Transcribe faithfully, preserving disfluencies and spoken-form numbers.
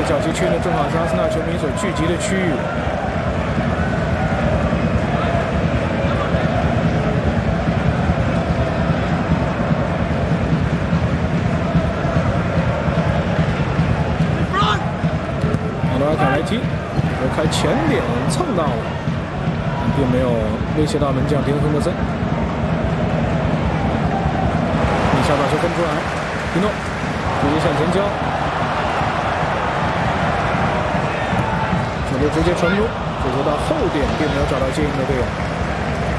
小禁区呢，正好是阿森纳球迷所聚集的区域。马诺尔凯莱踢，我开前点蹭到了，并没有威胁到门将迪恩亨德森。一下把球分出来，皮诺直接向前交。 球直接传入，这球到后点并没有找到接应的队友。